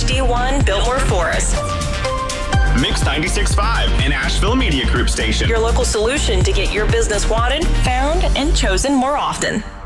HD1 Biltmore Forest. Mix 96.5, an Asheville Media Group station. Your local solution to get your business wanted, found, and chosen more often.